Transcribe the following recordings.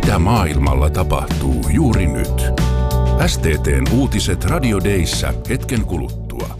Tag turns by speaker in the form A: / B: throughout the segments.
A: Mitä maailmalla tapahtuu juuri nyt? STT:n uutiset Radio Dayssä hetken kuluttua.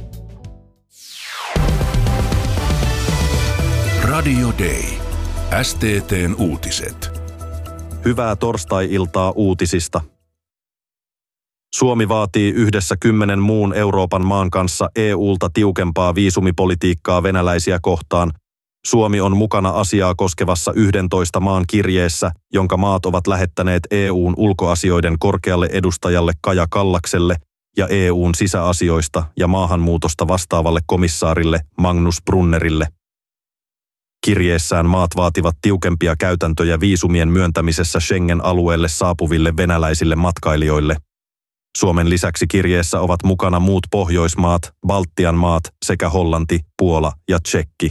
A: Radio Day. STT:n uutiset.
B: Hyvää torstai-iltaa uutisista. Suomi vaatii yhdessä 10 muun Euroopan maan kanssa EU:lta tiukempaa viisumipolitiikkaa venäläisiä kohtaan. Suomi on mukana asiaa koskevassa 11 maan kirjeessä, jonka maat ovat lähettäneet EU:n ulkoasioiden korkealle edustajalle Kaja Kallakselle ja EU:n sisäasioista ja maahanmuutosta vastaavalle komissaarille Magnus Brunnerille. Kirjeessään maat vaativat tiukempia käytäntöjä viisumien myöntämisessä Schengen-alueelle saapuville venäläisille matkailijoille. Suomen lisäksi kirjeessä ovat mukana muut Pohjoismaat, Baltian maat sekä Hollanti, Puola ja Tšekki.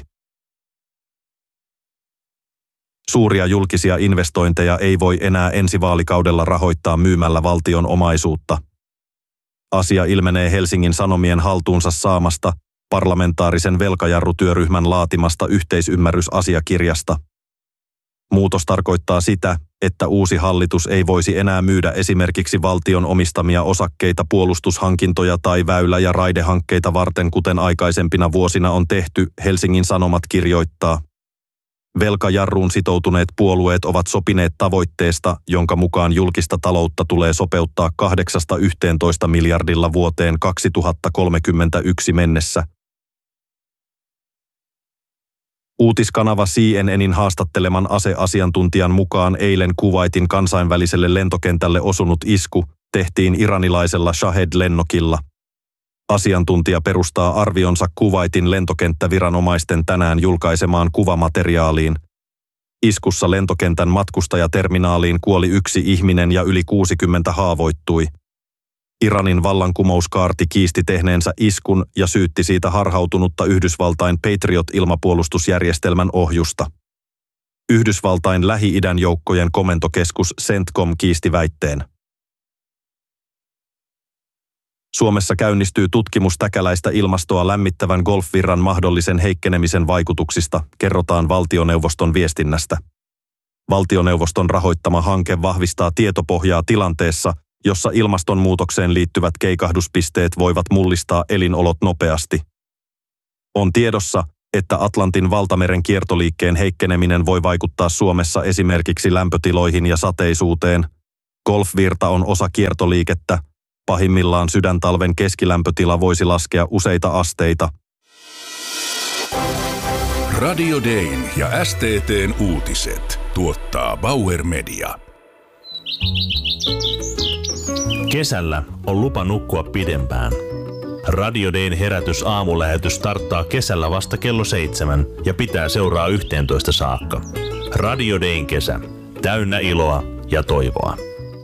B: Suuria julkisia investointeja ei voi enää ensi vaalikaudella rahoittaa myymällä valtion omaisuutta. Asia ilmenee Helsingin Sanomien haltuunsa saamasta parlamentaarisen velkajarrutyöryhmän laatimasta yhteisymmärrysasiakirjasta. Muutos tarkoittaa sitä, että uusi hallitus ei voisi enää myydä esimerkiksi valtion omistamia osakkeita, puolustushankintoja tai väylä- ja raidehankkeita varten, kuten aikaisempina vuosina on tehty, Helsingin Sanomat kirjoittaa. Velkajarruun sitoutuneet puolueet ovat sopineet tavoitteesta, jonka mukaan julkista taloutta tulee sopeuttaa 8–11 miljardilla vuoteen 2031 mennessä. Uutiskanava CNNin haastatteleman aseasiantuntijan mukaan eilen Kuwaitin kansainväliselle lentokentälle osunut isku tehtiin iranilaisella Shahed-lennokilla. Asiantuntija perustaa arvionsa Kuwaitin lentokenttäviranomaisten tänään julkaisemaan kuvamateriaaliin. Iskussa lentokentän matkustajaterminaaliin kuoli 1 ihminen ja yli 60 haavoittui. Iranin vallankumouskaarti kiisti tehneensä iskun ja syytti siitä harhautunutta Yhdysvaltain Patriot-ilmapuolustusjärjestelmän ohjusta. Yhdysvaltain Lähi-idän joukkojen komentokeskus CENTCOM kiisti väitteen. Suomessa käynnistyy tutkimus täkäläistä ilmastoa lämmittävän golfvirran mahdollisen heikkenemisen vaikutuksista, kerrotaan valtioneuvoston viestinnästä. Valtioneuvoston rahoittama hanke vahvistaa tietopohjaa tilanteessa, jossa ilmastonmuutokseen liittyvät keikahduspisteet voivat mullistaa elinolot nopeasti. On tiedossa, että Atlantin valtameren kiertoliikkeen heikkeneminen voi vaikuttaa Suomessa esimerkiksi lämpötiloihin ja sateisuuteen. Golfvirta on osa kiertoliikettä. Pahimmillaan sydäntalven keskilämpötila voisi laskea useita asteita.
A: Radio Dayn ja STT:n uutiset tuottaa Bauer Media.
C: Kesällä on lupa nukkua pidempään. Radio Dayn herätys aamulähetys starttaa kesällä vasta kello 7 ja pitää seuraa 11 saakka. Radio Dayn kesä. Täynnä iloa ja toivoa.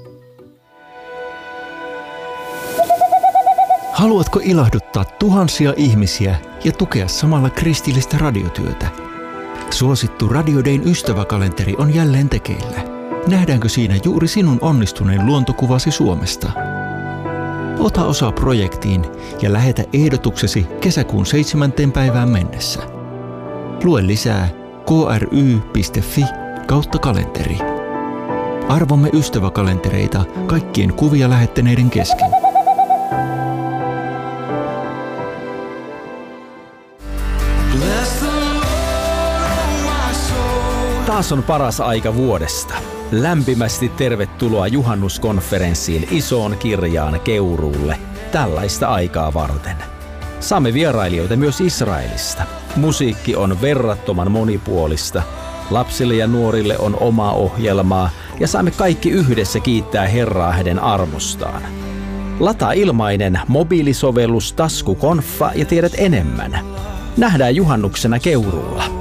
D: Haluatko ilahduttaa tuhansia ihmisiä ja tukea samalla kristillistä radiotyötä? Suosittu Radio Dayn ystäväkalenteri on jälleen tekeillä. Nähdäänkö siinä juuri sinun onnistuneen luontokuvasi Suomesta? Ota osaa projektiin ja lähetä ehdotuksesi kesäkuun 7. päivään mennessä. Lue lisää kry.fi/kalenteri. Arvomme ystäväkalentereita kaikkien kuvia lähettäneiden kesken.
E: Taas on paras aika vuodesta. Lämpimästi tervetuloa juhannuskonferenssiin Isoon Kirjaan Keuruulle tällaista aikaa varten. Saamme vierailijoita myös Israelista. Musiikki on verrattoman monipuolista. Lapsille ja nuorille on omaa ohjelmaa ja saamme kaikki yhdessä kiittää Herraa hänen armostaan. Lataa ilmainen mobiilisovellus Taskukonfa ja tiedät enemmän. Nähdään juhannuksena Keuruulla.